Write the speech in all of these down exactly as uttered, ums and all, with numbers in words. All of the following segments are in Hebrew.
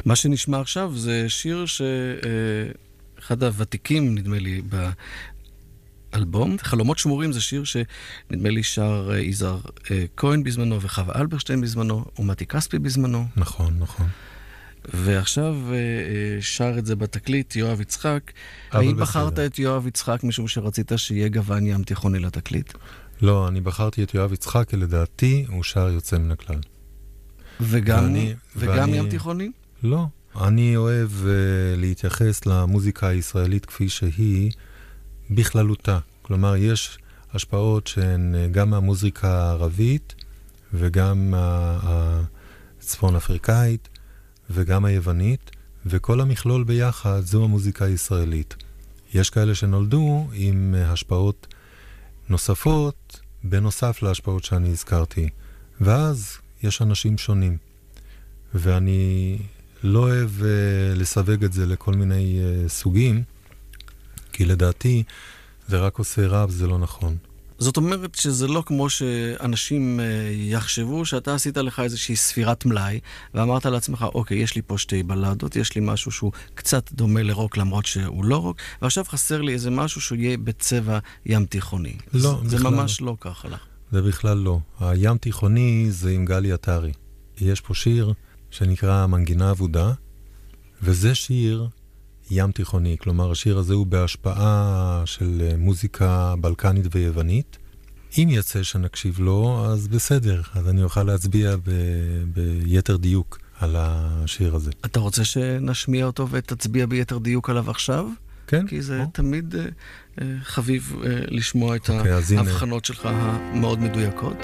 מה שנשמע עכשיו זה שיר שאחד הוותיקים, נדמה לי, באלבום. חלומות שמורים זה שיר שנדמה לי שר יזהר כהן בזמנו, וחווה אלברשטיין בזמנו, ומתי כספי בזמנו. נכון, נכון. ועכשיו שר את זה בתקליט יואב יצחק. האם בחרת את יואב יצחק משום שרצית שיהיה גוון ים תיכוני לתקליט? לא, אני בחרתי את יואב יצחק, כי לדעתי הוא שר יוצא מן הכלל. וגם, ואני, וגם ואני, ים תיכוני? לא. אני אוהב uh, להתייחס למוזיקה הישראלית כפי שהיא בכללותה. כלומר, יש השפעות שהן גם מהמוזיקה הערבית וגם הצפון אפריקאית וגם היוונית, וכל המכלול ביחד זו המוזיקה הישראלית. יש כאלה שנולדו עם השפעות נוספות בנוסף להשפעות שאני הזכרתי, ואז יש אנשים שונים, ואני לא אוהב uh, לסווג את זה לכל מיני uh, סוגים, כי לדעתי זה רק עושה רב, זה לא נכון. זאת אומרת שזה לא כמו שאנשים יחשבו שאתה עשית לך איזושהי ספירת מלאי, ואמרת לעצמך, אוקיי, יש לי פה שתי בלדות, יש לי משהו שהוא קצת דומה לרוק למרות שהוא לא רוק, ועכשיו חסר לי איזה משהו שהוא יהיה בצבע ים תיכוני. לא, זה ממש לא ככה לך. זה בכלל לא. הים תיכוני זה עם גלי עטרי. יש פה שיר שנקרא מנגינה אבודה, וזה שיר ים תיכוני. כלומר, השיר הזה הוא בהשפעה של מוזיקה בלקנית ויוונית. אם יצא שנקשיב לו, אז בסדר. אז אני אוכל להצביע ב- ביתר דיוק על השיר הזה. אתה רוצה שנשמיע אותו ותצביע ביתר דיוק עליו עכשיו? כן. כי זה או. תמיד uh, חביב uh, לשמוע את אוקיי, ההבחנות שלך המאוד מדויקות.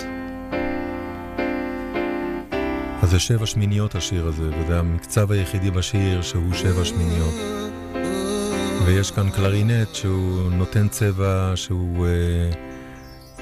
אז זה שבע שמיניות השיר הזה, וזה המקצב היחידי בשיר שהוא שבע שמיניות. ויש כאן קלרינט שהוא נותן צבע שהוא uh,